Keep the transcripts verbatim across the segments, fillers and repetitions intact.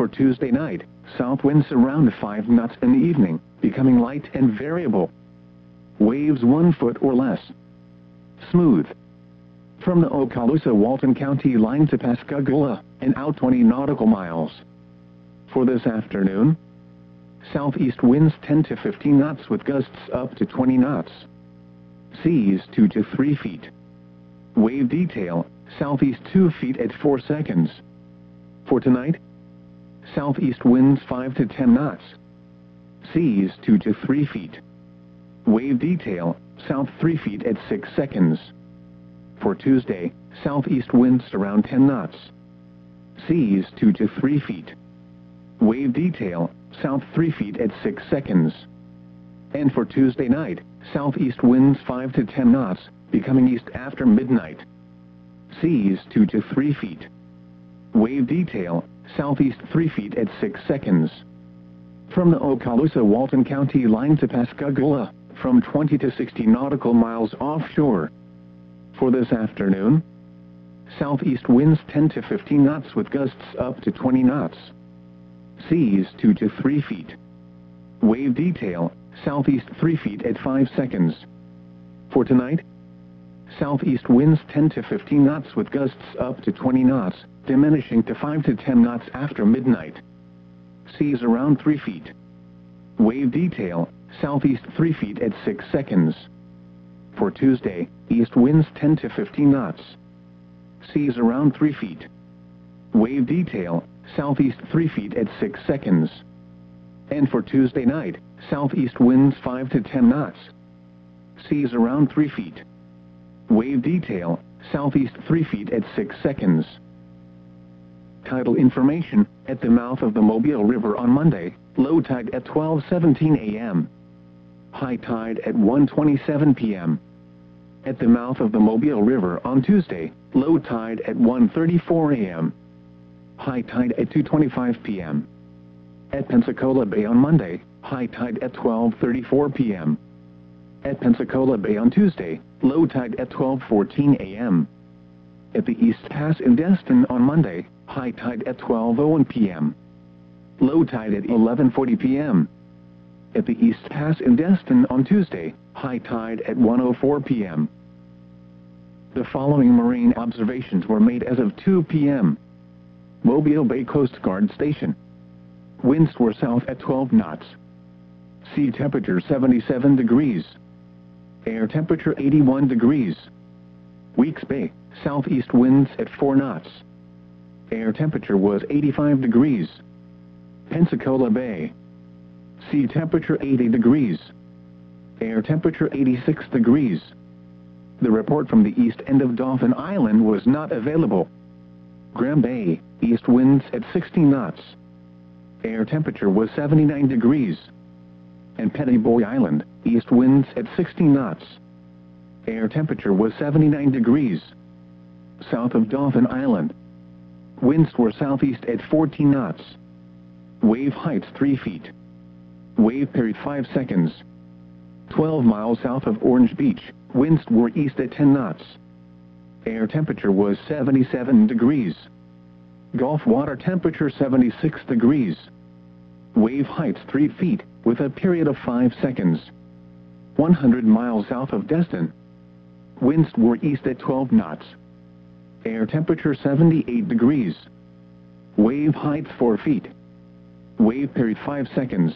for Tuesday night, south winds around five knots in the evening, becoming light and variable. Waves one foot or less. Smooth. From the Okaloosa-Walton County line to Pascagoula, and out twenty nautical miles. For this afternoon, southeast winds ten to fifteen knots with gusts up to twenty knots. Seas two to three feet. Wave detail, southeast two feet at four seconds. For tonight, southeast winds five to ten knots. Seas two to three feet. Wave detail, south three feet at six seconds. For Tuesday, southeast winds around ten knots. Seas two to three feet. Wave detail, south three feet at six seconds. And for Tuesday night, southeast winds five to ten knots, becoming east after midnight. Seas two to three feet. Wave detail, southeast three feet at six seconds. From the Okaloosa-Walton County line to Pascagoula, from twenty to sixty nautical miles offshore. For this afternoon, southeast winds ten to fifteen knots with gusts up to twenty knots. Seas two to three feet. Wave detail, southeast three feet at five seconds. For tonight, southeast winds ten to fifteen knots with gusts up to twenty knots, diminishing to five to ten knots after midnight. Seas around three feet. Wave detail, southeast three feet at six seconds. For Tuesday, east winds ten to fifteen knots. Seas around three feet. Wave detail, southeast three feet at six seconds. And for Tuesday night, southeast winds five to ten knots. Seas around three feet. Wave detail, southeast three feet at six seconds. Tidal information, at the mouth of the Mobile River on Monday, low tide at twelve seventeen a m High tide at one twenty-seven p m At the mouth of the Mobile River on Tuesday, low tide at one thirty-four a m High tide at two twenty-five p m At Pensacola Bay on Monday, high tide at twelve thirty-four p m At Pensacola Bay on Tuesday, low tide at twelve fourteen a m At the East Pass in Destin on Monday, high tide at twelve oh one p m Low tide at eleven forty p m At the East Pass in Destin on Tuesday, high tide at one oh four p m The following marine observations were made as of two p m Mobile Bay Coast Guard Station. Winds were south at twelve knots. Sea temperature seventy-seven degrees. Air temperature eighty-one degrees. Weeks Bay, southeast winds at four knots. Air temperature was eighty-five degrees. Pensacola Bay. Sea temperature eighty degrees. Air temperature eighty-six degrees. The report from the east end of Dauphin Island was not available. Graham Bay, east winds at sixty knots. Air temperature was seventy-nine degrees. And Petty Boy Island, east winds at sixty knots. Air temperature was seventy-nine degrees. South of Dauphin Island, winds were southeast at fourteen knots. Wave heights three feet. Wave period five seconds. twelve miles south of Orange Beach, winds were east at ten knots. Air temperature was seventy-seven degrees. Gulf water temperature seventy-six degrees. Wave heights three feet, with a period of five seconds. one hundred miles south of Destin, winds were east at twelve knots. Air temperature seventy-eight degrees. Wave height four feet. Wave period five seconds.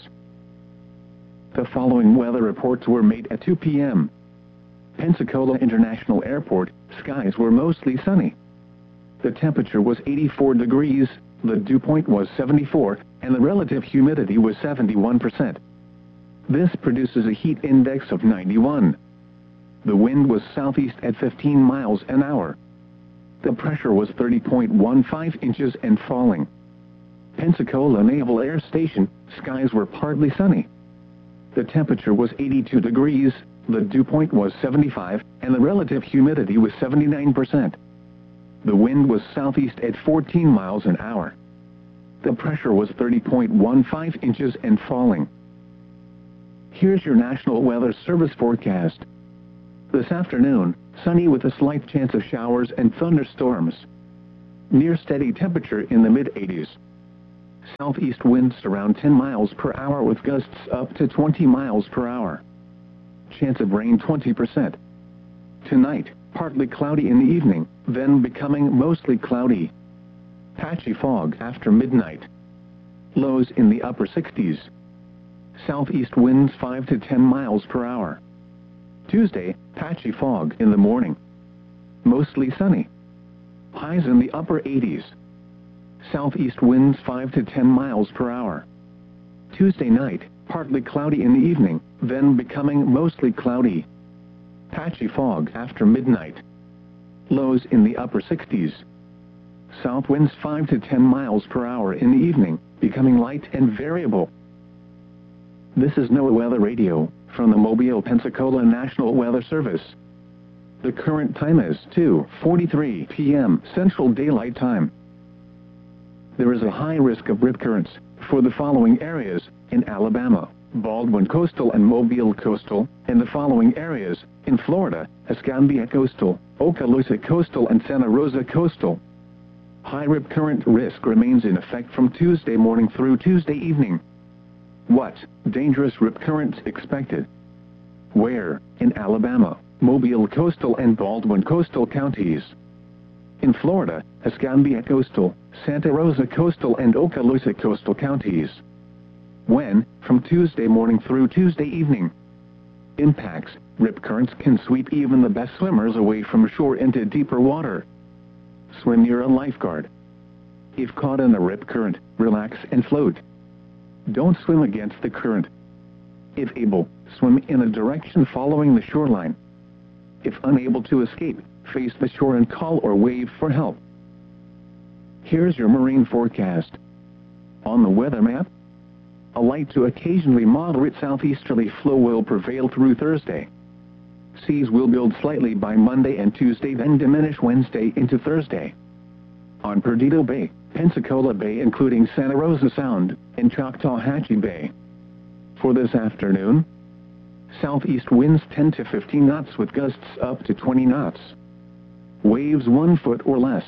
The following weather reports were made at two p m Pensacola International Airport, skies were mostly sunny. The temperature was eighty-four degrees, the dew point was seventy-four, and the relative humidity was seventy-one percent. This produces a heat index of ninety-one. The wind was southeast at fifteen miles an hour. The pressure was thirty point one five inches and falling. Pensacola Naval Air Station, skies were partly sunny. The temperature was eighty-two degrees, the dew point was seventy-five, and the relative humidity was seventy-nine percent. The wind was southeast at fourteen miles an hour. The pressure was thirty point one five inches and falling. Here's your National Weather Service forecast. This afternoon, sunny with a slight chance of showers and thunderstorms. Near steady temperature in the mid eighties. southeast winds around ten miles per hour with gusts up to twenty miles per hour. Chance of rain twenty percent. Tonight, partly cloudy in the evening, then becoming mostly cloudy. Patchy fog after midnight. Lows in the upper sixties. Southeast winds five to ten miles per hour. Tuesday, patchy fog in the morning. Mostly sunny. Highs in the upper eighties. Southeast winds five to ten miles per hour. Tuesday night, partly cloudy in the evening, then becoming mostly cloudy. Patchy fog after midnight. Lows in the upper sixties. South winds five to ten miles per hour in the evening, becoming light and variable. This is NOAA Weather Radio, from the Mobile, Pensacola National Weather Service. The current time is two forty-three p m Central Daylight Time. There is a high risk of rip currents for the following areas in Alabama, Baldwin Coastal and Mobile Coastal, and the following areas in Florida, Escambia Coastal, Okaloosa Coastal and Santa Rosa Coastal. High rip current risk remains in effect from Tuesday morning through Tuesday evening. What dangerous rip currents expected? Where? In Alabama, Mobile Coastal and Baldwin Coastal counties. In Florida, Escambia Coastal, Santa Rosa Coastal and Okaloosa Coastal counties. When? From Tuesday morning through Tuesday evening. Impacts: rip currents can sweep even the best swimmers away from shore into deeper water. Swim near a lifeguard. If caught in a rip current, relax and float. Don't swim against the current. If able, swim in a direction following the shoreline. If unable to escape, face the shore and call or wave for help. Here's your marine forecast. On the weather map, a light to occasionally moderate southeasterly flow will prevail through Thursday. Seas will build slightly by Monday and Tuesday, then diminish Wednesday into Thursday. On Perdido Bay, Pensacola Bay including Santa Rosa Sound, and Choctawhatchee Bay. For this afternoon, southeast winds ten to fifteen knots with gusts up to twenty knots. Waves one foot or less.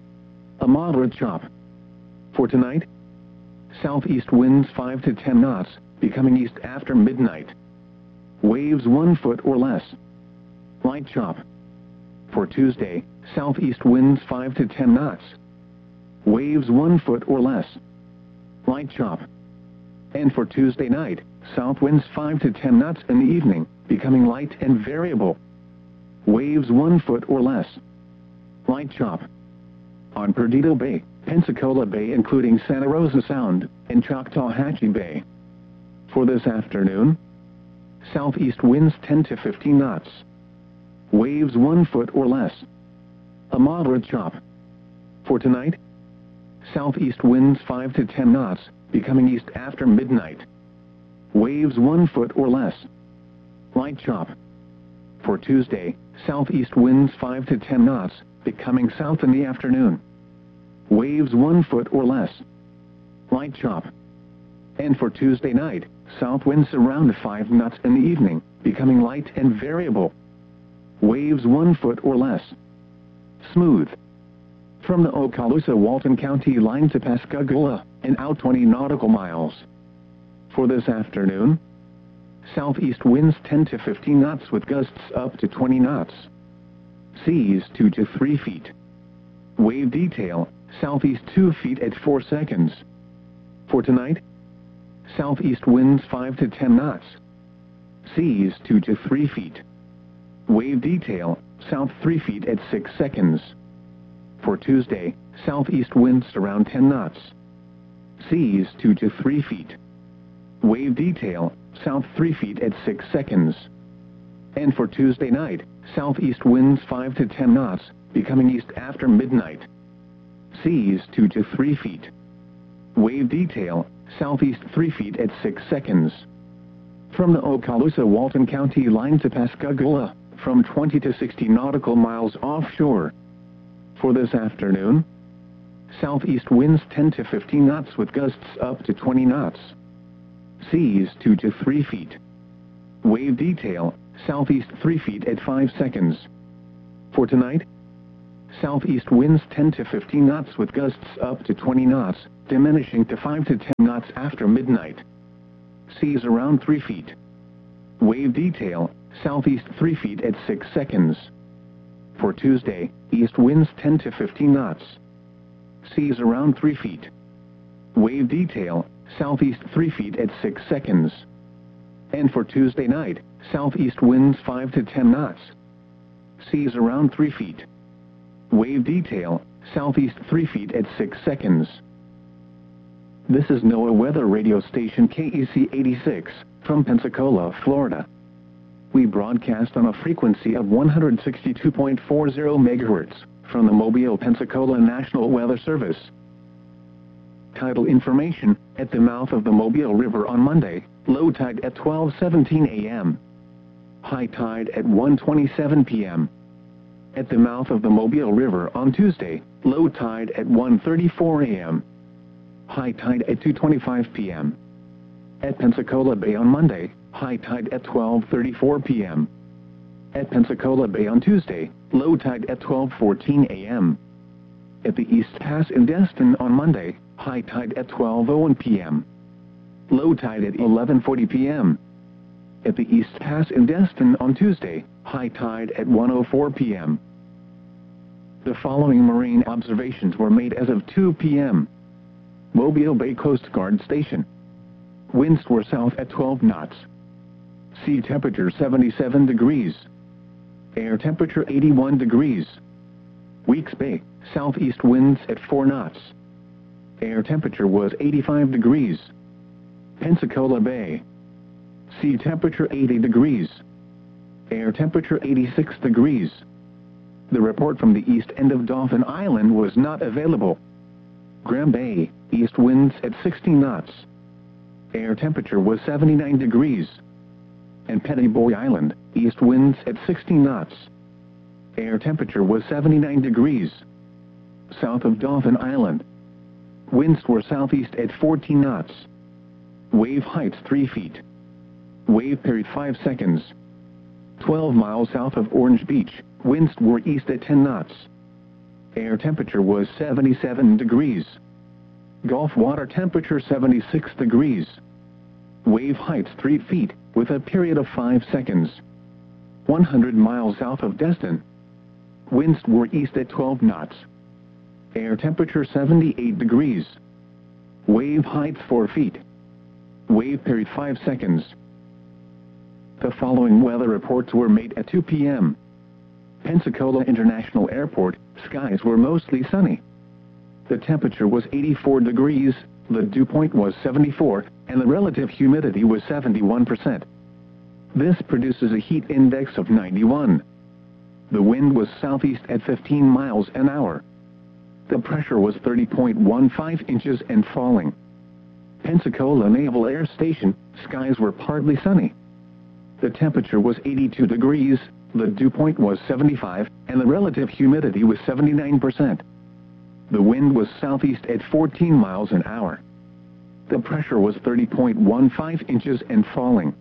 A moderate chop. For tonight, southeast winds five to ten knots, becoming east after midnight. Waves one foot or less. Light chop. For Tuesday, southeast winds five to ten knots. Waves one foot or less. Light chop. And for Tuesday night, south winds five to ten knots in the evening, becoming light and variable. Waves one foot or less. Light chop. On Perdido Bay, Pensacola Bay including Santa Rosa Sound, and Choctawhatchee Bay. For this afternoon, southeast winds ten to fifteen knots. Waves one foot or less. A moderate chop. For tonight, southeast winds five to ten knots, becoming east after midnight. Waves one foot or less. Light chop. For Tuesday, southeast winds five to ten knots, becoming south in the afternoon. Waves one foot or less. Light chop. And for Tuesday night, south winds around five knots in the evening, becoming light and variable. Waves one foot or less. Smooth. From the Okaloosa-Walton County line to Pascagoula, and out twenty nautical miles. For this afternoon, southeast winds ten to fifteen knots with gusts up to twenty knots. Seas two to three feet. Wave detail, southeast two feet at four seconds. For tonight, southeast winds five to ten knots. Seas two to three feet. Wave detail, south three feet at six seconds. For Tuesday, southeast winds around ten knots. Seas two to three feet. Wave detail, south three feet at six seconds. And for Tuesday night, southeast winds five to ten knots, becoming east after midnight. Seas two to three feet. Wave detail, southeast three feet at six seconds. From the Okaloosa-Walton County line to Pascagoula, from twenty to sixty nautical miles offshore. For this afternoon, southeast winds ten to fifteen knots with gusts up to twenty knots. Seas two to three feet. Wave detail, southeast three feet at five seconds. For tonight, southeast winds ten to fifteen knots with gusts up to twenty knots, diminishing to five to ten knots after midnight. Seas around three feet. Wave detail, southeast three feet at six seconds. For Tuesday, east winds ten to fifteen knots. Seas around three feet. Wave detail, southeast three feet at six seconds. And for Tuesday night, southeast winds five to ten knots. Seas around three feet. Wave detail, southeast three feet at six seconds. This is NOAA Weather Radio Station K E C eighty-six, from Pensacola, Florida. We broadcast on a frequency of one hundred sixty-two point four zero megahertz, from the Mobile, Pensacola National Weather Service. Tidal information: at the mouth of the Mobile River on Monday, low tide at twelve seventeen a m High tide at one twenty-seven p m At the mouth of the Mobile River on Tuesday, low tide at one thirty-four a m High tide at two twenty-five p m At Pensacola Bay on Monday, high tide at twelve thirty-four p m At Pensacola Bay on Tuesday, low tide at twelve fourteen a m At the East Pass in Destin on Monday, high tide at twelve oh one p m Low tide at eleven forty p m At the East Pass in Destin on Tuesday, high tide at one oh four p m The following marine observations were made as of two p m Mobile Bay Coast Guard Station. Winds were south at twelve knots. Sea temperature seventy-seven degrees. Air temperature eighty-one degrees. Weeks Bay, southeast winds at four knots. Air temperature was eighty-five degrees. Pensacola Bay. Sea temperature eighty degrees. Air temperature eighty-six degrees. The report from the east end of Dauphin Island was not available. Graham Bay, east winds at sixty knots. Air temperature was seventy-nine degrees. And Petty Boy Island, east winds at sixty knots. Air temperature was seventy-nine degrees. South of Dauphin Island. Winds were southeast at fourteen knots. Wave heights three feet. Wave period five seconds. twelve miles south of Orange Beach, winds were east at ten knots. Air temperature was seventy-seven degrees. Gulf water temperature seventy-six degrees. Wave heights three feet, with a period of five seconds. one hundred miles south of Destin. Winds were east at twelve knots. Air temperature seventy-eight degrees. Wave heights four feet. Wave period five seconds. The following weather reports were made at two p m Pensacola International Airport, skies were mostly sunny. The temperature was eighty-four degrees, the dew point was seventy-four, and the relative humidity was seventy-one percent. This produces a heat index of ninety-one. The wind was southeast at fifteen miles an hour. The pressure was thirty point one five inches and falling. Pensacola Naval Air Station, skies were partly sunny. The temperature was eighty-two degrees, the dew point was seventy-five, and the relative humidity was seventy-nine percent. The wind was southeast at fourteen miles an hour. The pressure was thirty point one five inches and falling.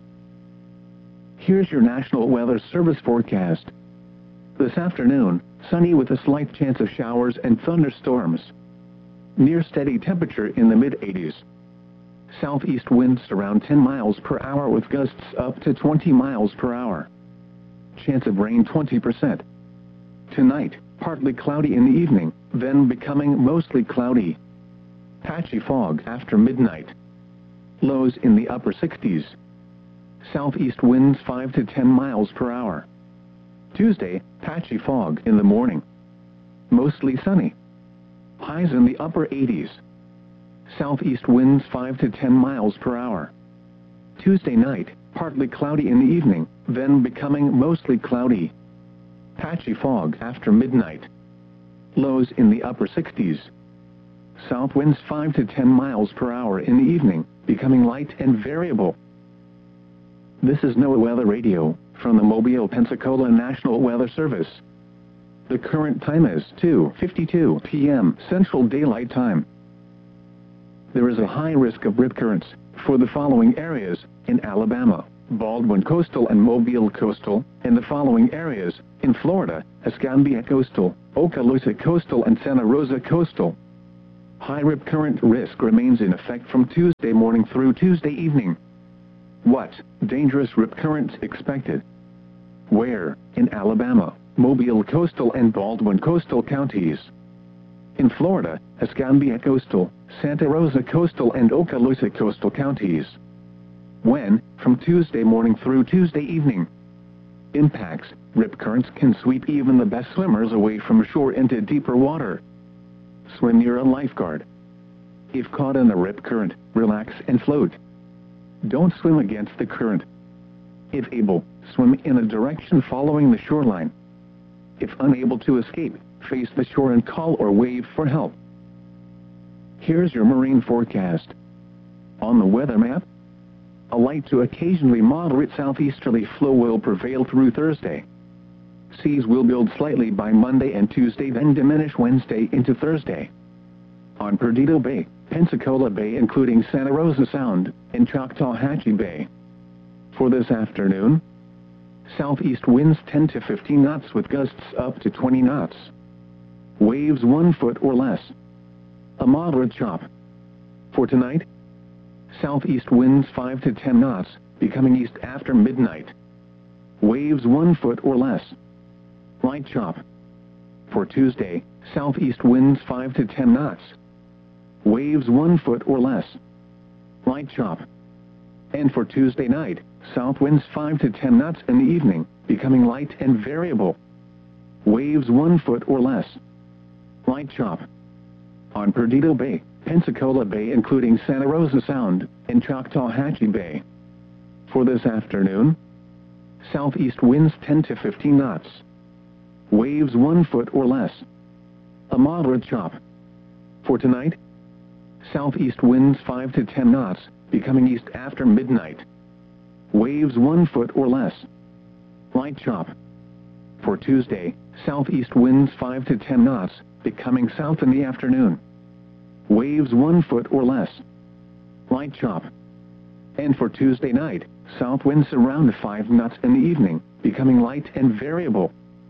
Here's your National Weather Service forecast. This afternoon, sunny with a slight chance of showers and thunderstorms. Near steady temperature in the mid eighties. Southeast winds around ten miles per hour with gusts up to twenty miles per hour. Chance of rain twenty percent. Tonight, partly cloudy in the evening, then becoming mostly cloudy. Patchy fog after midnight. Lows in the upper sixties. Southeast winds five to ten miles per hour. Tuesday, patchy fog in the morning. Mostly sunny. Highs in the upper eighties. Southeast winds five to ten miles per hour. Tuesday night, partly cloudy in the evening, then becoming mostly cloudy. Patchy fog after midnight. Lows in the upper sixties. South winds five to ten miles per hour in the evening, becoming light and variable. This is NOAA Weather Radio, from the Mobile, Pensacola National Weather Service. The current time is two fifty-two p m Central Daylight Time. There is a high risk of rip currents for the following areas in Alabama, Baldwin Coastal and Mobile Coastal, and the following areas In Florida, Escambia Coastal, Okaloosa Coastal and Santa Rosa Coastal. High rip current risk remains in effect from Tuesday morning through Tuesday evening. What dangerous rip currents expected? Where? In Alabama, Mobile Coastal and Baldwin Coastal counties. In Florida, Escambia Coastal, Santa Rosa Coastal and Okaloosa Coastal counties. When? From Tuesday morning through Tuesday evening. Impacts: rip currents can sweep even the best swimmers away from shore into deeper water. Swim near a lifeguard. If caught in a rip current, relax and float. Don't swim against the current. If able, swim in a direction following the shoreline. If unable to escape, face the shore and call or wave for help. Here's your marine forecast. On the weather map, a light to occasionally moderate southeasterly flow will prevail through Thursday. Seas will build slightly by Monday and Tuesday, then diminish Wednesday into Thursday. On Perdido Bay, Pensacola Bay including Santa Rosa Sound, and Choctawhatchee Bay. For this afternoon, southeast winds ten to fifteen knots with gusts up to twenty knots. Waves one foot or less. A moderate chop. For tonight, southeast winds five to ten knots, becoming east after midnight. Waves one foot or less. Light chop. For Tuesday, southeast winds five to ten knots. Waves one foot or less. Light chop. And for Tuesday night, south winds five to ten knots in the evening, becoming light and variable. Waves one foot or less. Light chop. On Perdido Bay, Pensacola Bay including Santa Rosa Sound, and Choctawhatchee Bay. For this afternoon, southeast winds ten to fifteen knots. Waves one foot or less. A moderate chop. For tonight, southeast winds five to ten knots, becoming east after midnight. Waves one foot or less. Light chop. For Tuesday, southeast winds five to ten knots, becoming south in the afternoon. Waves one foot or less. Light chop. And for Tuesday night, south winds around five knots in the evening, becoming light and variable.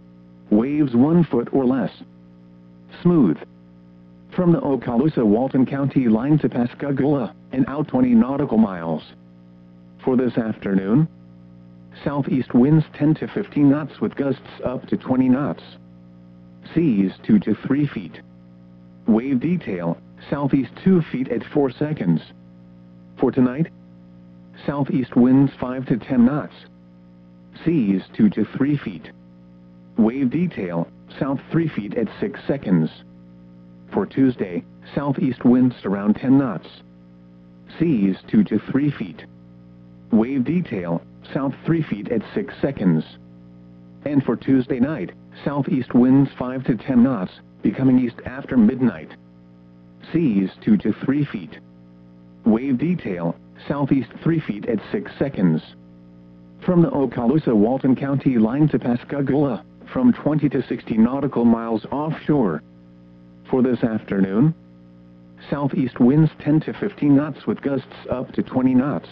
Waves one foot or less. Smooth. From the Okaloosa-Walton County line to Pascagoula, and out twenty nautical miles. For this afternoon, southeast winds ten to fifteen knots with gusts up to twenty knots. Seas two to three feet. Wave detail, southeast two feet at four seconds. For tonight, southeast winds five to ten knots. Seas two to three feet. Wave detail, south three feet at six seconds. For Tuesday, southeast winds around ten knots. Seas two to three feet. Wave detail, south three feet at six seconds. And for Tuesday night, southeast winds five to ten knots, becoming east after midnight. Seas two to three feet. Wave detail, southeast three feet at six seconds. From the Okaloosa-Walton County line to Pascagoula, from twenty to sixty nautical miles offshore. For this afternoon, southeast winds ten to fifteen knots with gusts up to twenty knots.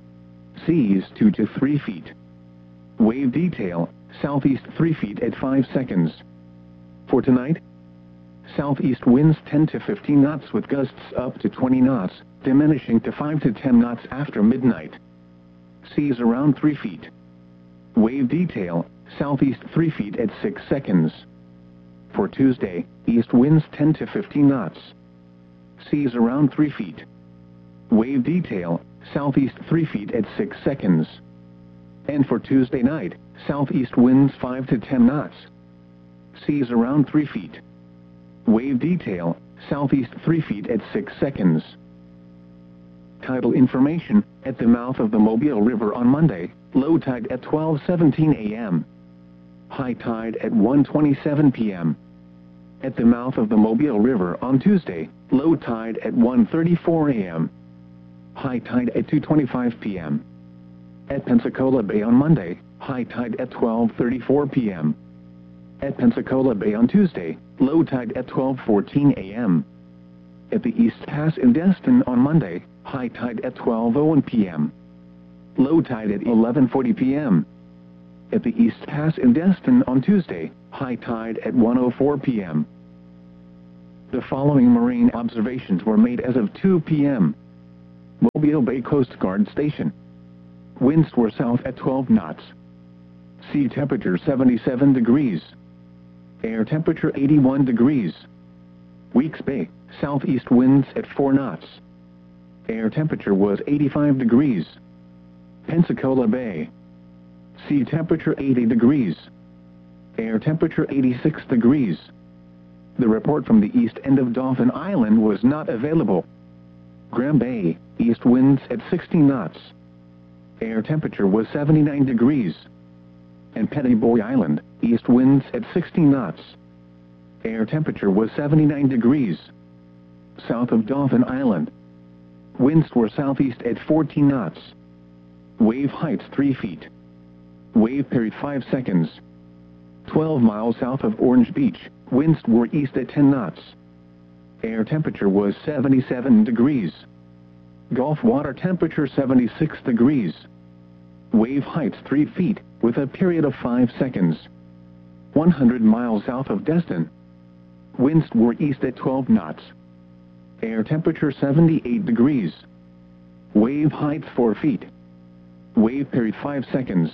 Seas two to three feet. Wave detail, southeast three feet at five seconds. For tonight, southeast winds ten to fifteen knots with gusts up to twenty knots, diminishing to five to ten knots after midnight. Seas around three feet. Wave detail, southeast three feet at six seconds. For Tuesday, east winds ten to fifteen knots. Seas around three feet. Wave detail, southeast three feet at six seconds. And for Tuesday night, southeast winds five to ten knots. Seas around three feet. Wave detail, southeast three feet at six seconds. Tidal information, at the mouth of the Mobile River on Monday, low tide at twelve seventeen a m High tide at one twenty-seven p m At the mouth of the Mobile River on Tuesday, low tide at one thirty-four a m High tide at two twenty-five p m At Pensacola Bay on Monday, high tide at twelve thirty-four p m At Pensacola Bay on Tuesday, low tide at twelve fourteen a m At the East Pass in Destin on Monday, high tide at twelve oh one p m Low tide at eleven forty p m at the East Pass in Destin on Tuesday, high tide at one oh four p m The following marine observations were made as of two p m Mobile Bay Coast Guard Station. Winds were south at twelve knots. Sea temperature seventy-seven degrees. Air temperature eighty-one degrees. Weeks Bay, southeast winds at four knots. Air temperature was eighty-five degrees. Pensacola Bay. Sea temperature eighty degrees. Air temperature eighty-six degrees. The report from the east end of Dauphin Island was not available. Graham Bay, east winds at sixty knots. Air temperature was seventy-nine degrees. And Pettiboy Island, east winds at sixty knots. Air temperature was seventy-nine degrees. South of Dauphin Island. Winds were southeast at fourteen knots. Wave height three feet. Wave period five seconds. twelve miles south of Orange Beach, winds were east at ten knots. Air temperature was seventy-seven degrees. Gulf water temperature seventy-six degrees. Wave height three feet, with a period of five seconds. one hundred miles south of Destin. Winds were east at twelve knots. Air temperature seventy-eight degrees. Wave height four feet. Wave period five seconds.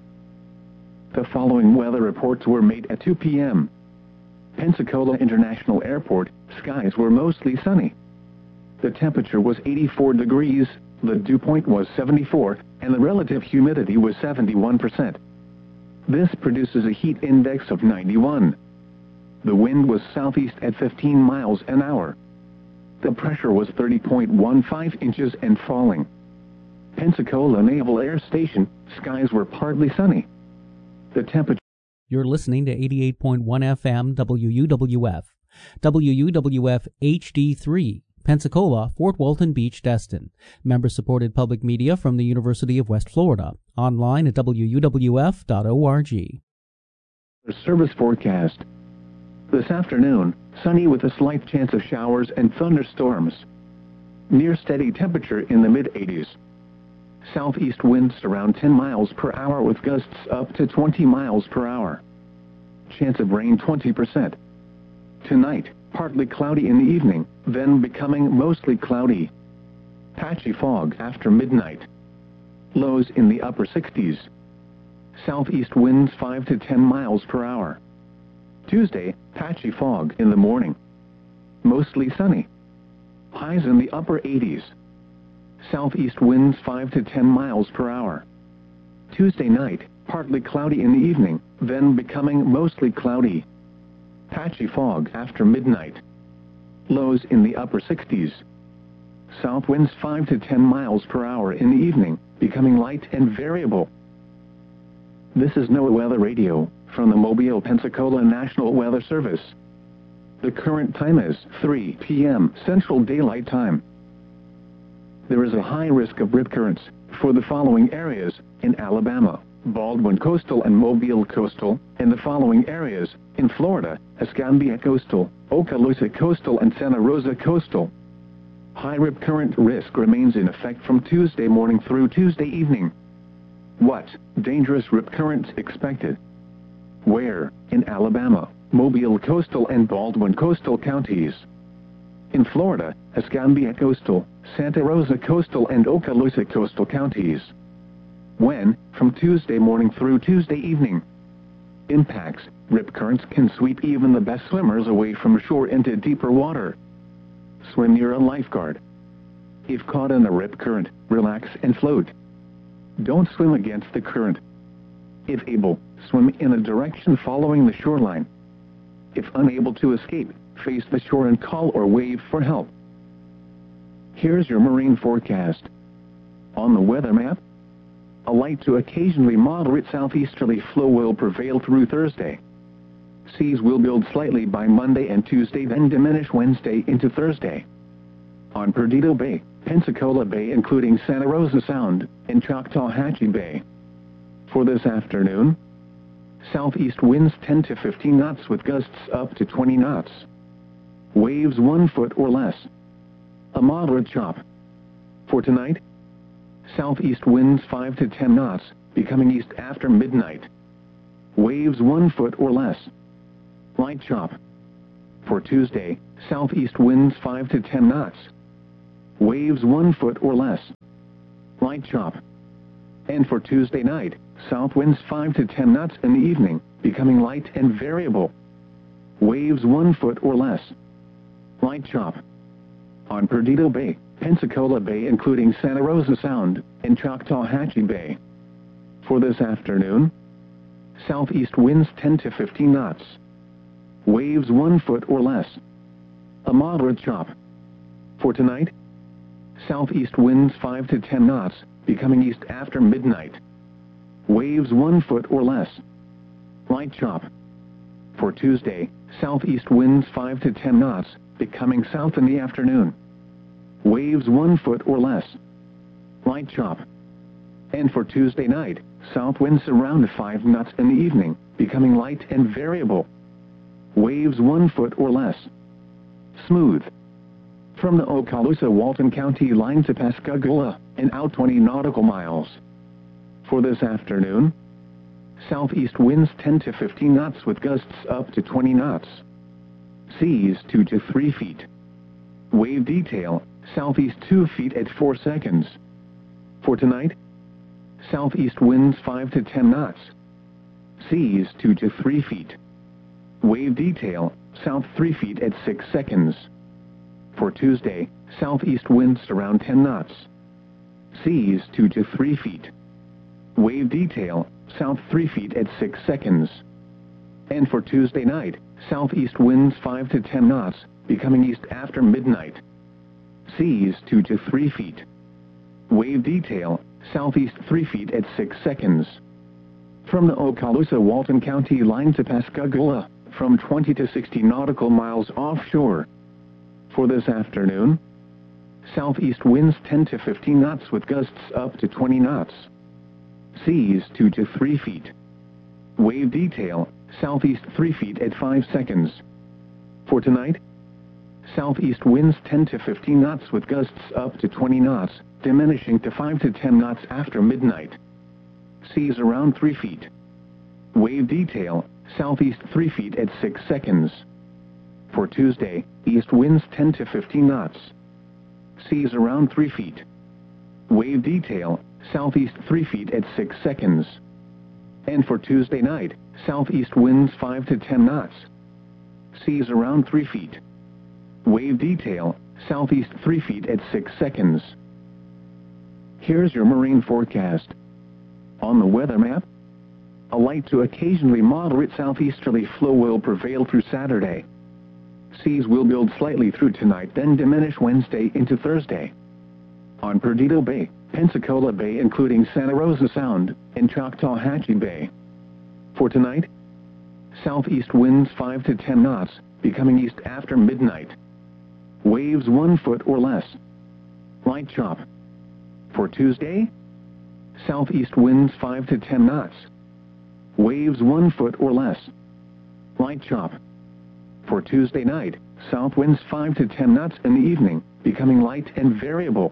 The following weather reports were made at two p m Pensacola International Airport, skies were mostly sunny. The temperature was eighty-four degrees, the dew point was seventy-four, and the relative humidity was seventy-one percent. This produces a heat index of ninety-one. The wind was southeast at fifteen miles an hour. The pressure was thirty point one five inches and falling. Pensacola Naval Air Station, skies were partly sunny. The temperature... You're listening to eighty-eight point one F M W U W F, W U W F H D three, Pensacola, Fort Walton Beach, Destin. Member-supported public media from the University of West Florida. Online at W U W F dot org. Service forecast. This afternoon, sunny with a slight chance of showers and thunderstorms. Near steady temperature in the mid eighties. Southeast winds around ten miles per hour with gusts up to twenty miles per hour. Chance of rain twenty percent. Tonight, partly cloudy in the evening, then becoming mostly cloudy. Patchy fog after midnight. Lows in the upper sixties. Southeast winds five to ten miles per hour. Tuesday, patchy fog in the morning. Mostly sunny. Highs in the upper eighties. Southeast winds five to ten miles per hour. Tuesday night, partly cloudy in the evening, then becoming mostly cloudy. Patchy fog after midnight. Lows in the upper sixties. South winds five to ten miles per hour in the evening, becoming light and variable. This is NOAA Weather Radio, from the Mobile, Pensacola National Weather Service. The current time is three p m Central Daylight Time. There is a high risk of rip currents for the following areas in Alabama, Baldwin Coastal and Mobile Coastal, and the following areas in Florida, Escambia Coastal, Okaloosa Coastal and Santa Rosa Coastal. High rip current risk remains in effect from Tuesday morning through Tuesday evening. What dangerous rip currents expected? Where? In Alabama, Mobile Coastal and Baldwin Coastal counties. In Florida, Escambia Coastal, Santa Rosa Coastal and Okaloosa Coastal counties. When? From Tuesday morning through Tuesday evening. Impacts: rip currents can sweep even the best swimmers away from shore into deeper water. Swim near a lifeguard. If caught in a rip current, relax and float. Don't swim against the current. If able, swim in a direction following the shoreline. If unable to escape, face the shore and call or wave for help. Here's your marine forecast. On the weather map, a light to occasionally moderate southeasterly flow will prevail through Thursday. Seas will build slightly by Monday and Tuesday, then diminish Wednesday into Thursday. On Perdido Bay, Pensacola Bay including Santa Rosa Sound, and Choctawhatchee Bay. For this afternoon, southeast winds ten to fifteen knots with gusts up to twenty knots. Waves one foot or less. A moderate chop. For tonight, southeast winds five to ten knots, becoming east after midnight. Waves one foot or less. Light chop. For Tuesday, southeast winds five to ten knots. Waves one foot or less. Light chop. And for Tuesday night, south winds five to ten knots in the evening, becoming light and variable. Waves one foot or less. Light chop. On Perdido Bay, Pensacola Bay including Santa Rosa Sound, and Choctawhatchee Bay. For this afternoon, southeast winds ten to fifteen knots. Waves one foot or less. A moderate chop. For tonight, southeast winds five to ten knots, becoming east after midnight. Waves one foot or less. Light chop. For Tuesday, southeast winds five to ten knots, becoming south in the afternoon. Waves one foot or less. Light chop. And for Tuesday night, south winds around five knots in the evening, becoming light and variable. Waves one foot or less. Smooth. From the Okaloosa Walton County line to Pascagoula, and out twenty nautical miles. For this afternoon, southeast winds ten to fifteen knots with gusts up to twenty knots. Seas two to three feet. Wave detail, southeast two feet at four seconds. For tonight, southeast winds five to ten knots. Seas two to three feet. Wave detail, south three feet at six seconds. For Tuesday, southeast winds around ten knots. Seas two to three feet. Wave detail, south three feet at six seconds. And for Tuesday night, southeast winds five to ten knots, becoming east after midnight. Seas two to three feet. Wave detail, southeast three feet at six seconds. From the Okaloosa Walton County line to Pascagoula, from twenty to sixty nautical miles offshore. For this afternoon, southeast winds ten to fifteen knots with gusts up to twenty knots. Seas two to three feet. Wave detail, southeast three feet at five seconds. For tonight, southeast winds ten to fifteen knots with gusts up to twenty knots, diminishing to five to ten knots after midnight. Seas around three feet. Wave detail, southeast three feet at six seconds. For Tuesday, east winds ten to fifteen knots. Seas around three feet. Wave detail, southeast three feet at six seconds. And for Tuesday night, southeast winds five to ten knots. Seas around three feet. Wave detail, southeast three feet at six seconds. Here's your marine forecast. On the weather map, a light to occasionally moderate southeasterly flow will prevail through Saturday. Seas will build slightly through tonight, then diminish Wednesday into Thursday. On Perdido Bay, Pensacola Bay including Santa Rosa Sound, and Choctawhatchee Bay. For tonight, southeast winds five to ten knots, becoming east after midnight. Waves one foot or less. Light chop. For Tuesday, southeast winds five to ten knots. Waves one foot or less. Light chop. For Tuesday night, south winds five to ten knots in the evening, becoming light and variable.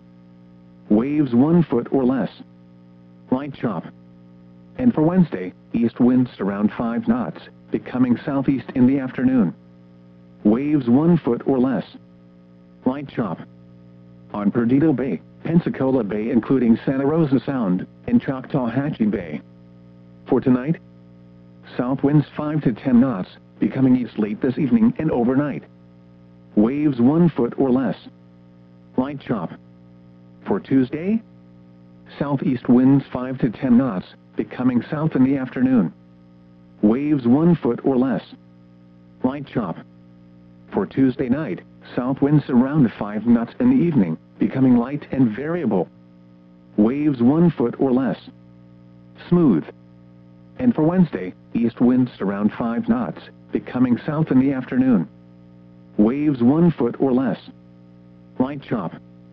Waves one foot or less. Light chop. And for Wednesday, east winds around five knots, becoming southeast in the afternoon. Waves one foot or less. Light chop. On Perdido Bay, Pensacola Bay including Santa Rosa Sound, and Choctawhatchee Bay. For tonight, south winds five to ten knots, becoming east late this evening and overnight. Waves one foot or less. Light chop. For Tuesday, southeast winds five to ten knots, becoming south in the afternoon. Waves one foot or less. Light chop. For Tuesday night, south winds around five knots in the evening, becoming light and variable. Waves one foot or less. Smooth. And for Wednesday, east winds around five knots, becoming south in the afternoon. Waves one foot or less. Light chop.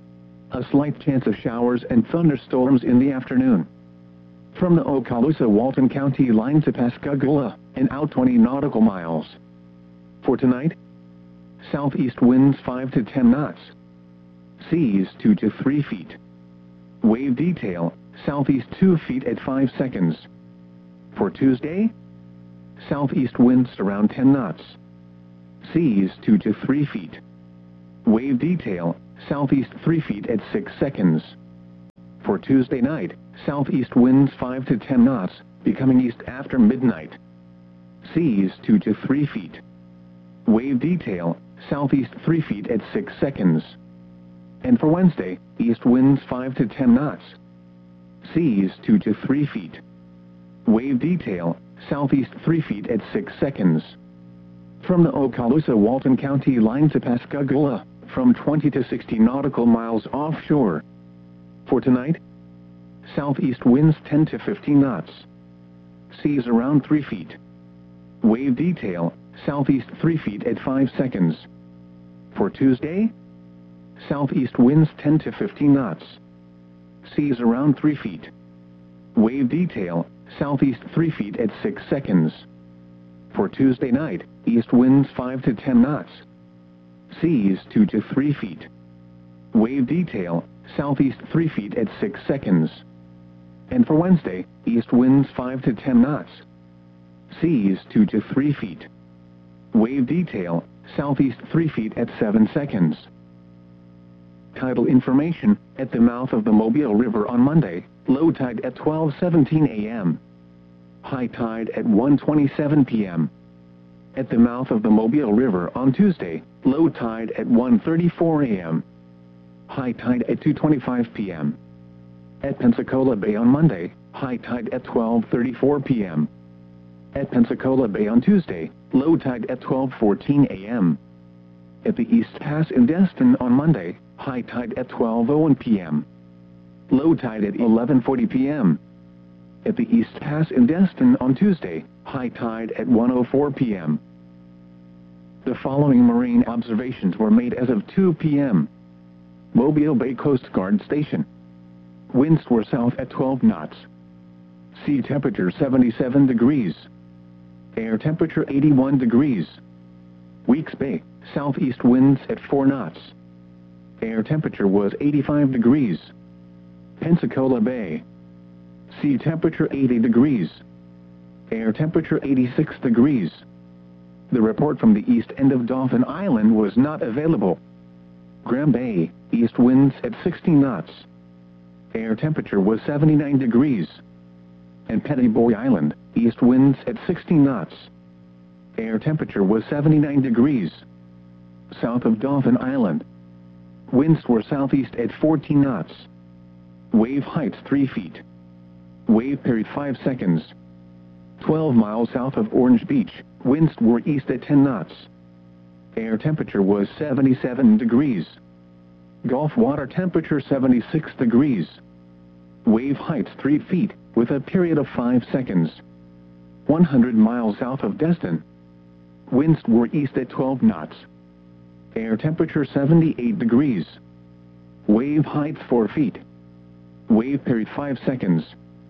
A slight chance of showers and thunderstorms in the afternoon. From the Okaloosa Walton County line to Pascagoula, and out twenty nautical miles. For tonight, southeast winds five to ten knots. Seas two to three feet. Wave detail, southeast two feet at five seconds. For Tuesday, southeast winds around ten knots. Seas two to three feet. Wave detail, southeast three feet at six seconds. For Tuesday night, southeast winds five to ten knots, becoming east after midnight. Seas two to three feet. Wave detail, southeast three feet at six seconds. And for Wednesday, east winds five to ten knots. Seas two to three feet. Wave detail, southeast three feet at six seconds. From the Okaloosa-Walton County line to Pascagoula, from twenty to sixty nautical miles offshore. For tonight, southeast winds ten to fifteen knots. Seas around three feet. Wave detail, southeast three feet at five seconds. For Tuesday, southeast winds ten to fifteen knots. Seas around three feet. Wave detail, southeast three feet at six seconds. For Tuesday night, east winds five to ten knots. Seas two to three feet. Wave detail, southeast three feet at six seconds. And for Wednesday, east winds five to ten knots. Seas two to three feet. Wave detail, southeast three feet at seven seconds. Tidal information, at the mouth of the Mobile River on Monday, low tide at twelve seventeen a m High tide at one twenty-seven p m At the mouth of the Mobile River on Tuesday, low tide at one thirty-four a m High tide at two twenty-five p m At Pensacola Bay on Monday, high tide at twelve thirty-four p m At Pensacola Bay on Tuesday, low tide at twelve fourteen a m At the East Pass in Destin on Monday, high tide at twelve oh one p m Low tide at eleven forty p m At the East Pass in Destin on Tuesday, high tide at one oh four p m The following marine observations were made as of two p m Mobile Bay Coast Guard Station. Winds were south at twelve knots. Sea temperature seventy-seven degrees. Air temperature eighty-one degrees. Weeks Bay, southeast winds at four knots. Air temperature was eighty-five degrees. Pensacola Bay. Sea temperature eighty degrees. Air temperature eighty-six degrees. The report from the east end of Dauphin Island was not available. Graham Bay, east winds at sixty knots. Air temperature was seventy-nine degrees. And Petty Boy Island, east winds at sixty knots. Air temperature was seventy-nine degrees. South of Dauphin Island. Winds were southeast at fourteen knots. Wave heights three feet. Wave period five seconds. twelve miles south of Orange Beach, winds were east at ten knots. Air temperature was seventy-seven degrees. Gulf water temperature seventy-six degrees. Wave heights three feet, with a period of five seconds. one hundred miles south of Destin. Winds were east at twelve knots. Air temperature seventy-eight degrees. Wave height four feet. Wave period five seconds.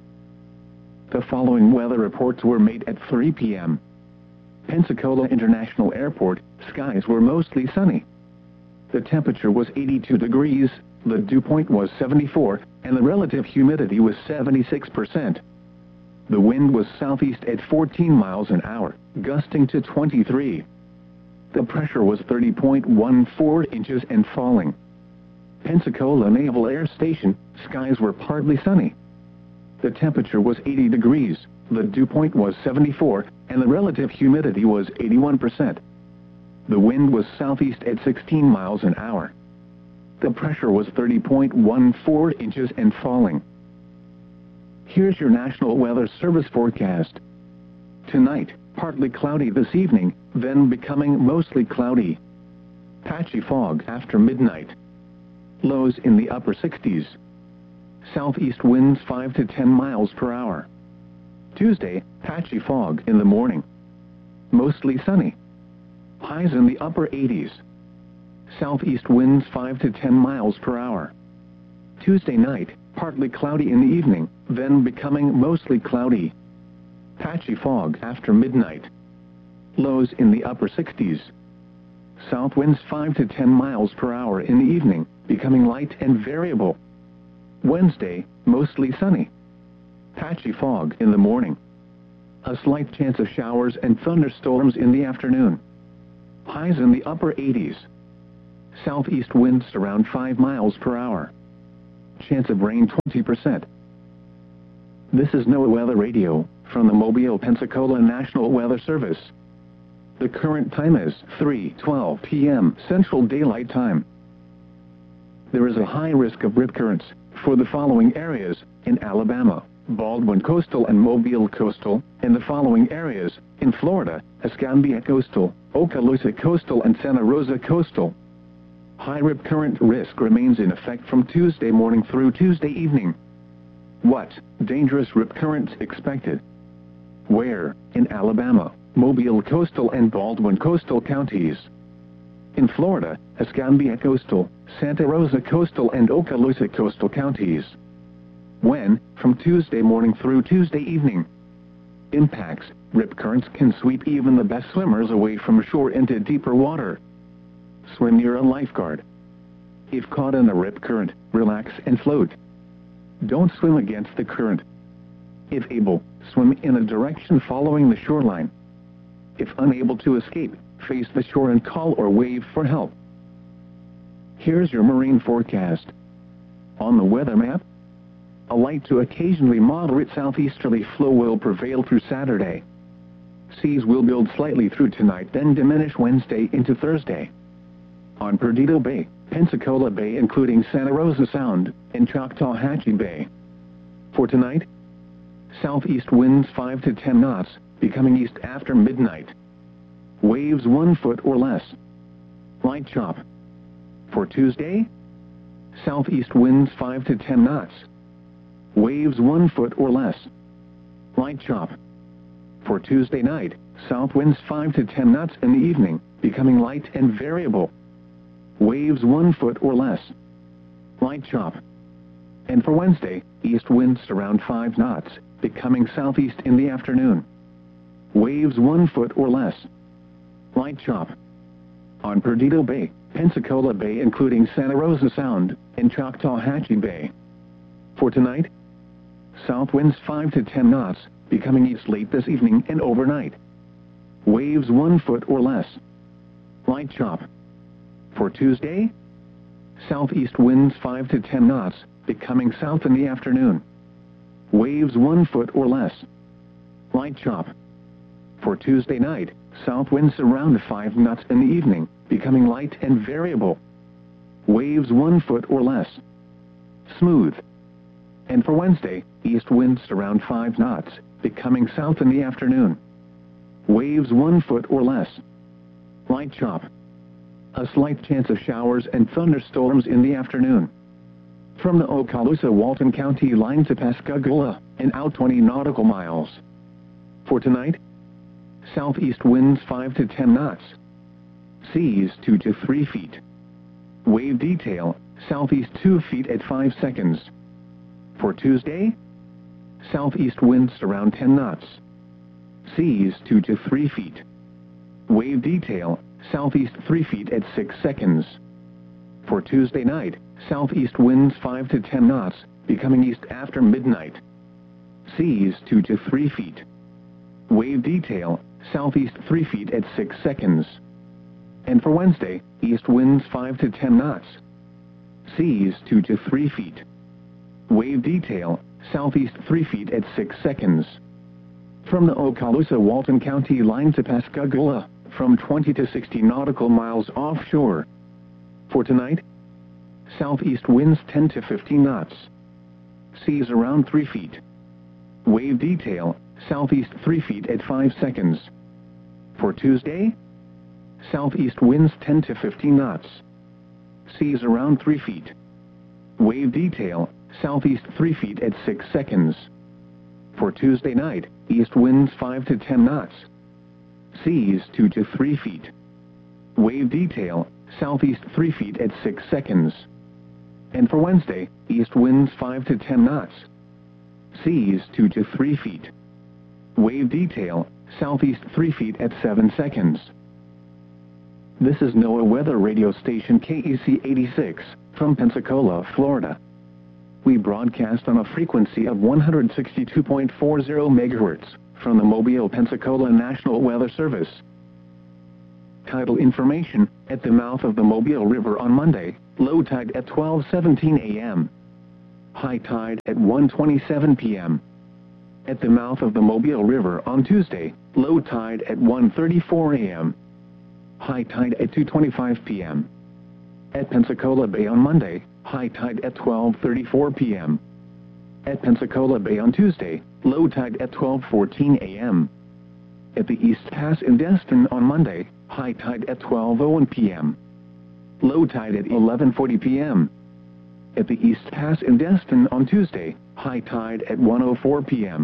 The following weather reports were made at three p m Pensacola International Airport, skies were mostly sunny. The temperature was eighty-two degrees, the dew point was seventy-four, and the relative humidity was seventy-six percent. The wind was southeast at fourteen miles an hour, gusting to twenty-three. The pressure was thirty point one four inches and falling. Pensacola Naval Air Station, skies were partly sunny. The temperature was eighty degrees, the dew point was seventy-four, and the relative humidity was eighty-one percent. The wind was southeast at sixteen miles an hour. The pressure was thirty point one four inches and falling. Here's your National Weather Service forecast. Tonight, partly cloudy this evening, then becoming mostly cloudy. Patchy fog after midnight. Lows in the upper sixties. Southeast winds five to ten miles per hour. Tuesday, patchy fog in the morning. Mostly sunny. Highs in the upper eighties. Southeast winds five to ten miles per hour. Tuesday night, partly cloudy in the evening, then becoming mostly cloudy. Patchy fog after midnight. Lows in the upper sixties. South winds five to ten miles per hour in the evening, becoming light and variable. Wednesday, mostly sunny. Patchy fog in the morning. A slight chance of showers and thunderstorms in the afternoon. Highs in the upper eighties. Southeast winds around five miles per hour. Chance of rain twenty percent. This is NOAA Weather Radio from the Mobile, Pensacola National Weather Service. The current time is three twelve p m Central Daylight Time. There is a high risk of rip currents for the following areas in Alabama: Baldwin Coastal and Mobile Coastal, and the following areas in Florida: Escambia Coastal, Okaloosa Coastal, and Santa Rosa Coastal. High rip current risk remains in effect from Tuesday morning through Tuesday evening. What dangerous rip currents expected? Where? In Alabama, Mobile Coastal and Baldwin Coastal counties. In Florida, Escambia Coastal, Santa Rosa Coastal, and Okaloosa Coastal counties. When? From Tuesday morning through Tuesday evening. Impacts: rip currents can sweep even the best swimmers away from shore into deeper water. Swim near a lifeguard. If caught in a rip current, relax and float. Don't swim against the current. If able, swim in a direction following the shoreline. If unable to escape, face the shore and call or wave for help. Here's your marine forecast. On the weather map, a light to occasionally moderate southeasterly flow will prevail through Saturday. Seas will build slightly through tonight, then diminish Wednesday into Thursday. On Perdido Bay, Pensacola Bay including Santa Rosa Sound, and Choctawhatchee Bay. For tonight, southeast winds five to ten knots, becoming east after midnight. Waves one foot or less. Light chop. For Tuesday, southeast winds five to ten knots. Waves one foot or less. Light chop. For Tuesday night, south winds five to ten knots in the evening, becoming light and variable. Waves one foot or less. Light chop. And for Wednesday, east winds around five knots, becoming southeast in the afternoon. Waves one foot or less. Light chop. On Perdido Bay, Pensacola Bay including Santa Rosa Sound, and Choctawhatchee Bay. For tonight, south winds five to ten knots, becoming east late this evening and overnight. Waves one foot or less. Light chop. For Tuesday, southeast winds five to ten knots, becoming south in the afternoon. Waves one foot or less. Light chop. For Tuesday night, south winds around five knots in the evening, becoming light and variable. Waves one foot or less. Smooth. And for Wednesday, east winds around five knots, becoming south in the afternoon. Waves one foot or less. Light chop. A slight chance of showers and thunderstorms in the afternoon. From the Okaloosa-Walton County line to Pascagoula, and out twenty nautical miles. For tonight, southeast winds five to ten knots. Seas two to three feet. Wave detail, southeast two feet at five seconds. For Tuesday, southeast winds around ten knots. Seas two to three feet. Wave detail, southeast three feet at six seconds. For Tuesday night, southeast winds five to ten knots, becoming east after midnight. Seas two to three feet. Wave detail, southeast three feet at six seconds. And for Wednesday, east winds five to ten knots. Seas two to three feet. Wave detail, southeast three feet at six seconds. From the Okaloosa-Walton County line to Pascagoula, from twenty to sixty nautical miles offshore. For tonight, southeast winds ten to fifteen knots. Seas around three feet. Wave detail, southeast three feet at five seconds. For Tuesday, southeast winds ten to fifteen knots. Seas around three feet. Wave detail, southeast three feet at six seconds. For Tuesday night, east winds five to ten knots. Seas two to three feet. Wave detail, southeast three feet at six seconds. And for Wednesday, east winds five to ten knots. Seas two to three feet. Wave detail, southeast three feet at seven seconds. This is NOAA Weather Radio Station K E C eighty-six, from Pensacola, Florida. We broadcast on a frequency of one hundred sixty-two point four zero megahertz, from the Mobile Pensacola National Weather Service. Tidal information: at the mouth of the Mobile River on Monday, low tide at twelve seventeen a m High tide at one twenty-seven p m At the mouth of the Mobile River on Tuesday, low tide at one thirty-four a m High tide at two twenty-five p m At Pensacola Bay on Monday, high tide at twelve thirty-four p m At Pensacola Bay on Tuesday, low tide at twelve fourteen a m At the East Pass in Destin on Monday, high tide at twelve oh one p m Low tide at eleven forty p m At the East Pass in Destin on Tuesday, high tide at one oh four p m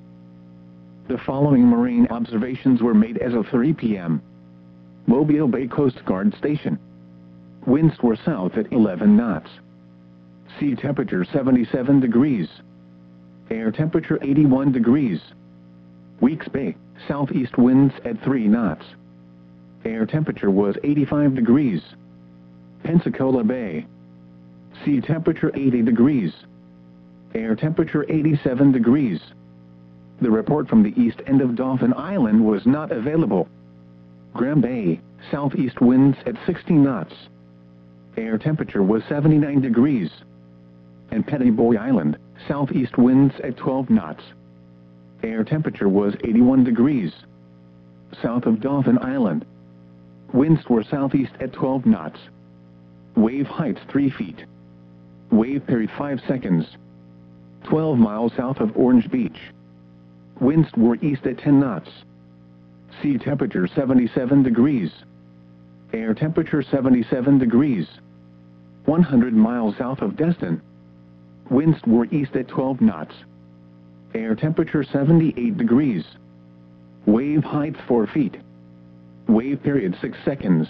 The following marine observations were made as of three p m Mobile Bay Coast Guard Station. Winds were south at eleven knots. Sea temperature seventy-seven degrees. Air temperature eighty-one degrees. Weeks Bay, southeast winds at three knots. Air temperature was eighty-five degrees. Pensacola Bay. Sea temperature eighty degrees. Air temperature eighty-seven degrees. The report from the east end of Dauphin Island was not available. Graham Bay, southeast winds at sixty knots. Air temperature was seventy-nine degrees. And Petty Boy Island, southeast winds at twelve knots. Air temperature was eighty-one degrees. South of Dauphin Island. Winds were southeast at twelve knots. Wave height three feet. Wave period five seconds. twelve miles south of Orange Beach. Winds were east at ten knots. Sea temperature seventy-seven degrees. Air temperature seventy-seven degrees. one hundred miles south of Destin. Winds were east at twelve knots. Air temperature seventy-eight degrees. Wave height four feet. Wave period six seconds.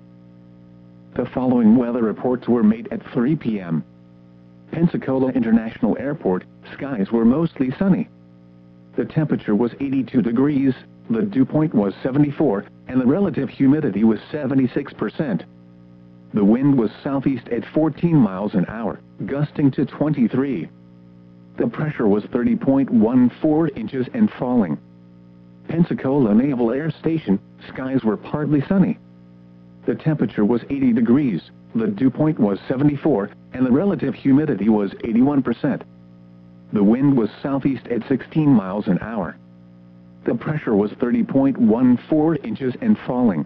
The following weather reports were made at three p m Pensacola International Airport, skies were mostly sunny. The temperature was eighty-two degrees, the dew point was seventy-four, and the relative humidity was seventy-six percent. The wind was southeast at fourteen miles an hour, gusting to twenty-three. The pressure was thirty point one four inches and falling. Pensacola Naval Air Station, skies were partly sunny. The temperature was eighty degrees, the dew point was seventy-four, and the relative humidity was eighty-one percent. The wind was southeast at sixteen miles an hour. The pressure was thirty point one four inches and falling.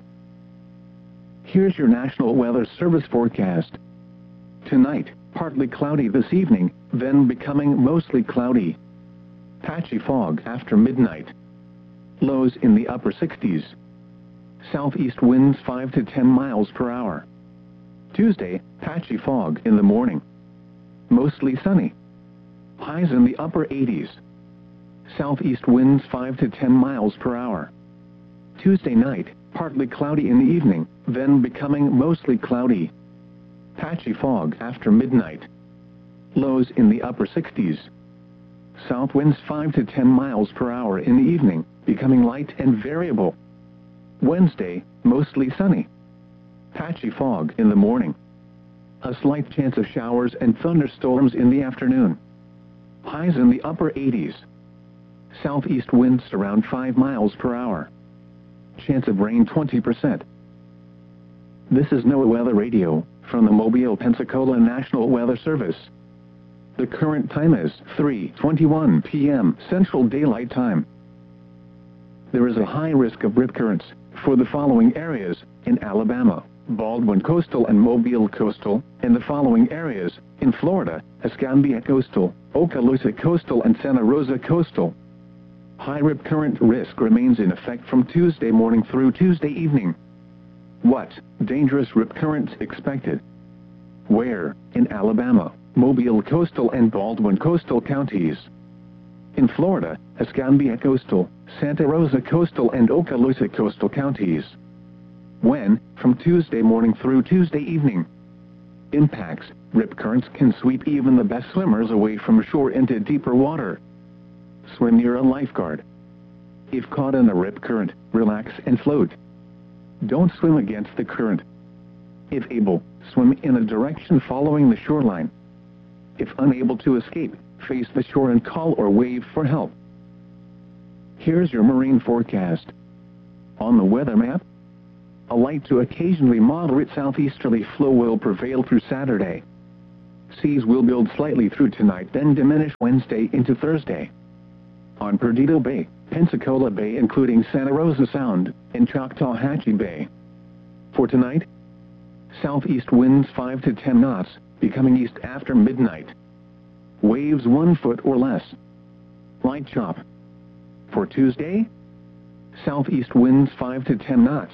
Here's your National Weather Service forecast. Tonight, partly cloudy this evening, then becoming mostly cloudy. Patchy fog after midnight. Lows in the upper sixties. Southeast winds five to ten miles per hour. Tuesday, patchy fog in the morning. Mostly sunny. Highs in the upper eighties. Southeast winds five to ten miles per hour. Tuesday night, partly cloudy in the evening, then becoming mostly cloudy. Patchy fog after midnight. Lows in the upper sixties. South winds five to ten miles per hour in the evening, becoming light and variable. Wednesday, mostly sunny. Patchy fog in the morning. A slight chance of showers and thunderstorms in the afternoon. Highs in the upper eighties. Southeast winds around five miles per hour. Chance of rain twenty percent. This is NOAA Weather Radio, from the Mobile, Pensacola National Weather Service. The current time is three twenty-one p m Central Daylight Time. There is a high risk of rip currents for the following areas in Alabama, Baldwin Coastal and Mobile Coastal, and the following areas in Florida, Escambia Coastal, Okaloosa Coastal and Santa Rosa Coastal. High rip current risk remains in effect from Tuesday morning through Tuesday evening. What dangerous rip currents expected? Where? In Alabama, Mobile Coastal and Baldwin Coastal counties. In Florida, Escambia Coastal, Santa Rosa Coastal and Okaloosa Coastal counties. When? From Tuesday morning through Tuesday evening. Impacts: rip currents can sweep even the best swimmers away from shore into deeper water. Swim near a lifeguard. If caught in a rip current, relax and float. Don't swim against the current. If able, swim in a direction following the shoreline. If unable to escape, face the shore and call or wave for help. Here's your marine forecast. On the weather map, a light to occasionally moderate southeasterly flow will prevail through Saturday. Seas will build slightly through tonight, then diminish Wednesday into Thursday. On Perdido Bay, Pensacola Bay including Santa Rosa Sound, and Choctawhatchee Bay. For tonight, southeast winds five to ten knots, becoming east after midnight. Waves one foot or less. Light chop. For Tuesday, southeast winds five to ten knots.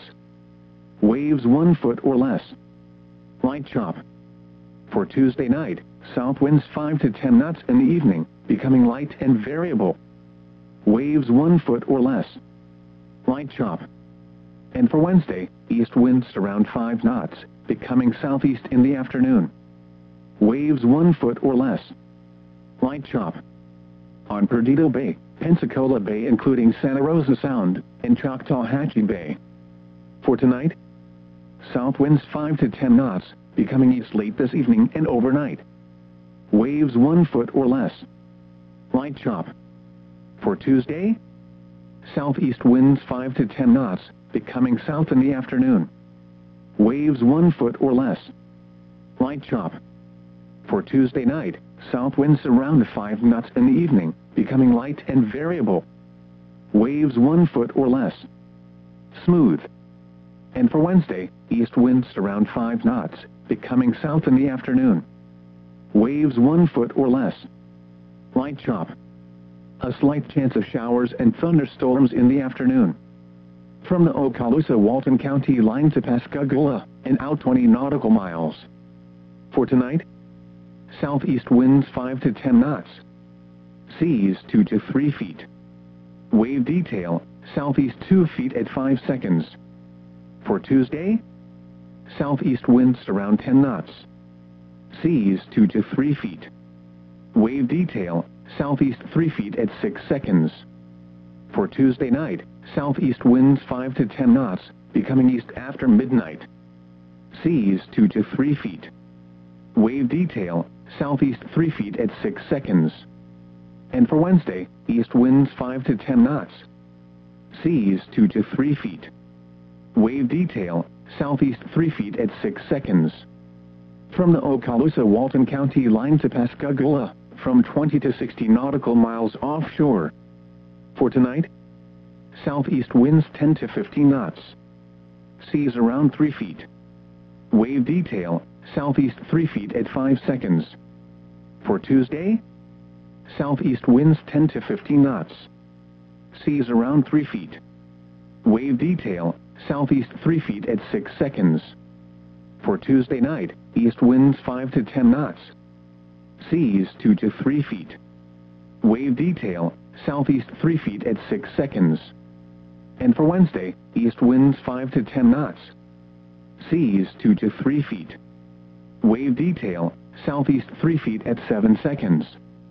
Waves one foot or less. Light chop. For Tuesday night, south winds five to ten knots in the evening, becoming light and variable. Waves one foot or less. Light chop. And for Wednesday, east winds around five knots, becoming southeast in the afternoon. Waves one foot or less. Light chop. On Perdido Bay, Pensacola Bay including Santa Rosa Sound, and Choctawhatchee Bay. For tonight, south winds five to ten knots, becoming east late this evening and overnight. Waves one foot or less. Light chop. For Tuesday, southeast winds five to ten knots, becoming south in the afternoon. Waves one foot or less. Light chop. For Tuesday night, south winds around five knots in the evening, becoming light and variable. Waves one foot or less. Smooth. And for Wednesday, east winds around five knots, becoming south in the afternoon. Waves one foot or less. Light chop. A slight chance of showers and thunderstorms in the afternoon. From the Okaloosa-Walton County line to Pascagoula, and out twenty nautical miles. For tonight, southeast winds five to ten knots. Seas two to three feet. Wave detail, southeast two feet at five seconds. For Tuesday, southeast winds around ten knots. Seas two to three feet. Wave detail, southeast three feet at six seconds. For Tuesday night, southeast winds five to ten knots, becoming east after midnight. Seas two to three feet. Wave detail, southeast three feet at six seconds. And for Wednesday, east winds five to ten knots. Seas two to three feet. Wave detail, southeast three feet at six seconds. From the Okaloosa-Walton County line to Pascagoula, from twenty to sixty nautical miles offshore. For tonight, southeast winds ten to fifteen knots. Seas around three feet. Wave detail, southeast three feet at five seconds. For Tuesday, southeast winds ten to fifteen knots. Seas around three feet. Wave detail, southeast three feet at six seconds. For Tuesday night, east winds five to ten knots. Seas two to three feet. Wave detail, southeast three feet at six seconds. And for Wednesday, east winds five to ten knots. Seas two to three feet. Wave detail, southeast three feet at seven seconds.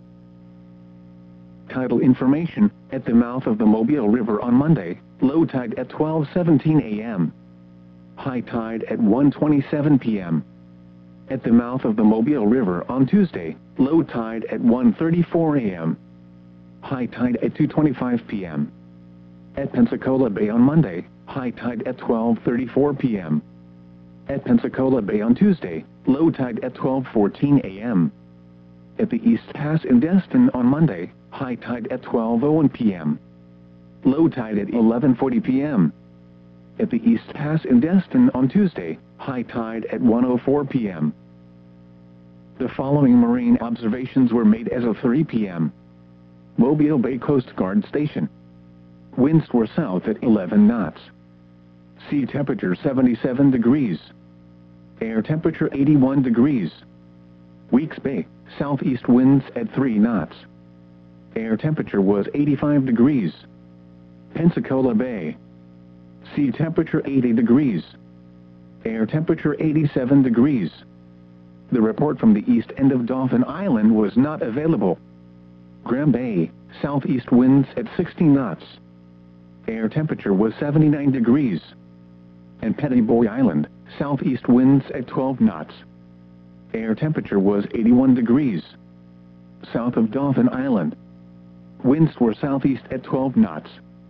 Tidal information, at the mouth of the Mobile River on Monday, low tide at twelve seventeen a m High tide at one twenty-seven p m At the mouth of the Mobile River on Tuesday, low tide at one thirty-four a m High tide at two twenty-five p m At Pensacola Bay on Monday, high tide at twelve thirty-four p m At Pensacola Bay on Tuesday, low tide at twelve fourteen a m At the East Pass in Destin on Monday, high tide at twelve oh one p m Low tide at eleven forty p m At the East Pass in Destin on Tuesday, high tide at one oh four p m The following marine observations were made as of three p m Mobile Bay Coast Guard Station. Winds were south at eleven knots. Sea temperature seventy-seven degrees. Air temperature eighty-one degrees. Weeks Bay, southeast winds at three knots. Air temperature was eighty-five degrees. Pensacola Bay. Sea temperature eighty degrees. Air temperature eighty-seven degrees. The report from the east end of Dauphin Island was not available. Graham Bay, southeast winds at sixty knots. Air temperature was seventy-nine degrees. And Petty Boy Island, southeast winds at twelve knots. Air temperature was eighty-one degrees. South of Dauphin Island, winds were southeast at twelve knots.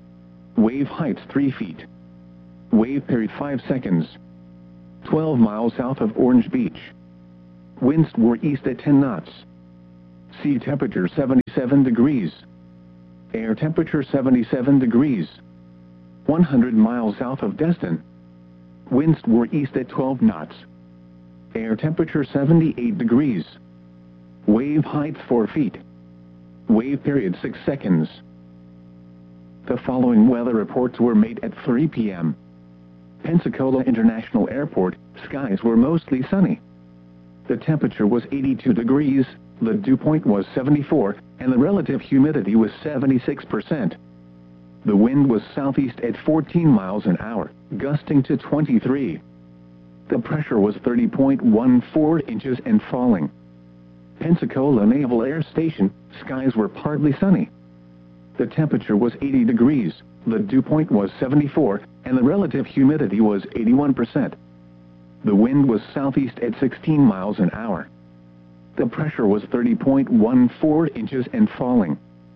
Wave height three feet. Wave period five seconds. twelve miles south of Orange Beach. Winds northeast at ten knots. Sea temperature seventy-seven degrees. Air temperature seventy-seven degrees. one hundred miles south of Destin. Winds northeast at twelve knots. Air temperature seventy-eight degrees. Wave height four feet. Wave period six seconds. The following weather reports were made at three p m Pensacola International Airport, skies were mostly sunny. The temperature was eighty-two degrees, the dew point was seventy-four, and the relative humidity was seventy-six percent. The wind was southeast at fourteen miles an hour, gusting to twenty-three. The pressure was thirty point one four inches and falling. Pensacola Naval Air Station, skies were partly sunny. The temperature was eighty degrees, the dew point was seventy-four, and the relative humidity was eighty-one percent. The wind was southeast at sixteen miles an hour. The pressure was thirty point one four inches and falling.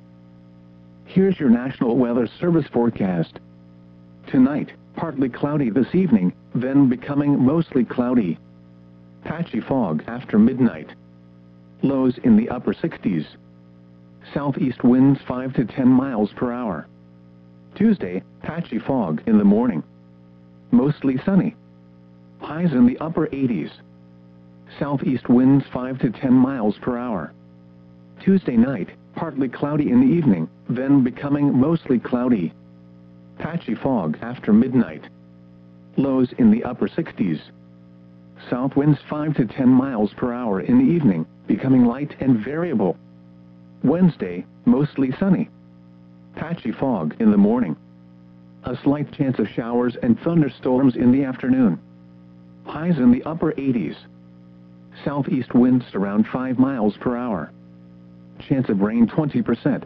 Here's your National Weather Service forecast. Tonight, partly cloudy this evening, then becoming mostly cloudy. Patchy fog after midnight. Lows in the upper sixties. Southeast winds five to ten miles per hour. Tuesday, patchy fog in the morning. Mostly sunny. Highs in the upper eighties. Southeast winds five to ten miles per hour. Tuesday night, partly cloudy in the evening, then becoming mostly cloudy. Patchy fog after midnight. Lows in the upper sixties. South winds five to ten miles per hour in the evening, becoming light and variable. Wednesday, mostly sunny. Patchy fog in the morning. A slight chance of showers and thunderstorms in the afternoon. Highs in the upper eighties. Southeast winds around five miles per hour. Chance of rain twenty percent.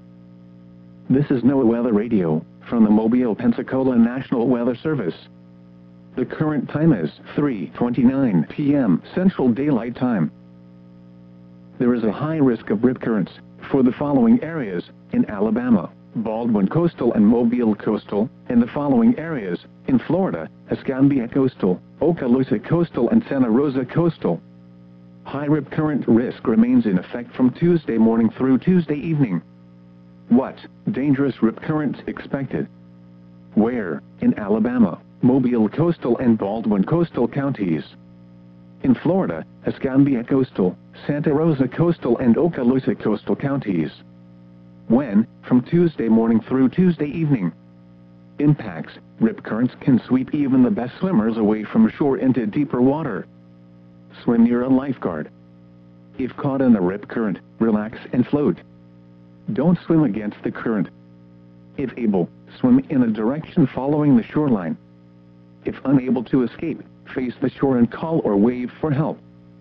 This is NOAA Weather Radio, from the Mobile, Pensacola National Weather Service. The current time is three twenty-nine p m Central Daylight Time. There is a high risk of rip currents for the following areas in Alabama, Baldwin Coastal and Mobile Coastal, and the following areas in Florida, Escambia Coastal, Okaloosa Coastal and Santa Rosa Coastal. High rip current risk remains in effect from Tuesday morning through Tuesday evening. What dangerous rip currents expected? Where? In Alabama, Mobile Coastal and Baldwin Coastal counties. In Florida, Escambia Coastal, Santa Rosa Coastal and Okaloosa Coastal counties. When? From Tuesday morning through Tuesday evening. Impacts: rip currents can sweep even the best swimmers away from shore into deeper water. Swim near a lifeguard. If caught in a rip current, relax and float. Don't swim against the current. If able, swim in a direction following the shoreline. If unable to escape, face the shore and call or wave for help.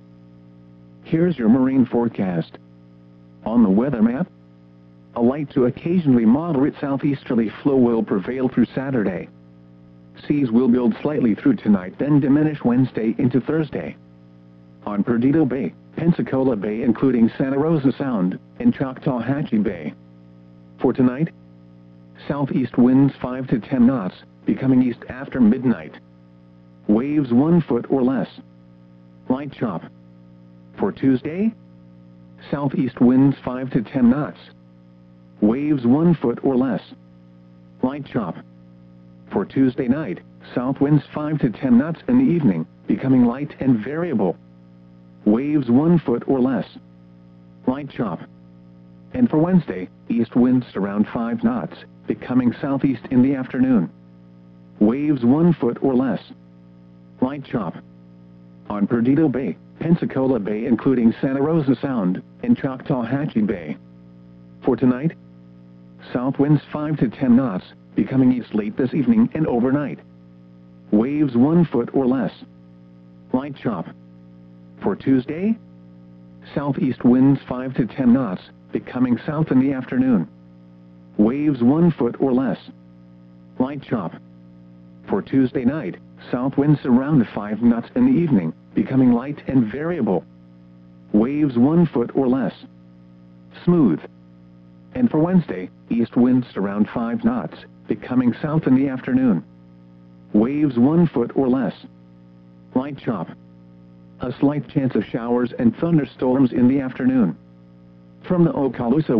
Here's your marine forecast. On the weather map, a light to occasionally moderate southeasterly flow will prevail through Saturday. Seas will build slightly through tonight, then diminish Wednesday into Thursday. On Perdido Bay, Pensacola Bay including Santa Rosa Sound, and Choctawhatchee Bay. For tonight, southeast winds five to ten knots, becoming east after midnight. Waves one foot or less. Light chop. For Tuesday, southeast winds five to ten knots. Waves one foot or less. Light chop. For Tuesday night, south winds five to ten knots in the evening, becoming light and variable. Waves one foot or less. Light chop. And for Wednesday, east winds around five knots, becoming southeast in the afternoon. Waves one foot or less. Light chop. On Perdido Bay, Pensacola Bay including Santa Rosa Sound, and Choctawhatchee Bay. For tonight, south winds five to ten knots, becoming east late this evening and overnight. Waves one foot or less. Light chop. For Tuesday, southeast winds five to ten knots, becoming south in the afternoon. Waves one foot or less. Light chop. For Tuesday night, south winds around five knots in the evening, becoming light and variable. Waves one foot or less. Smooth. And And for Wednesday, east winds around five knots, becoming south in the afternoon. Waves one foot or less. Light chop. A slight chance of showers and thunderstorms in the afternoon. From the Okaloosa